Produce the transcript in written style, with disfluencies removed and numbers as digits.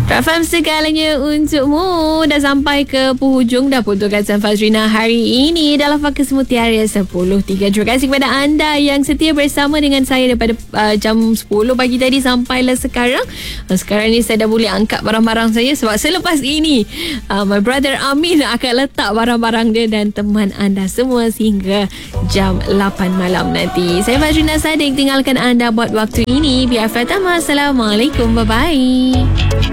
Rafam segalanya untukmu. Dah sampai ke penghujung dah podcast Fazrina hari ini dalam Fokus Mutiara 10.3. Terima kasih kepada anda yang setia bersama dengan saya daripada jam 10 pagi tadi sampailah sekarang. Sekarang ni saya dah boleh angkat barang-barang saya sebab selepas ini my brother Amin akan letak barang-barang dia dan teman anda semua sehingga jam 8 malam nanti. Saya Fazrina Sadiq tinggalkan anda buat waktu ini. Biar Fatama. Assalamualaikum. Bye-bye.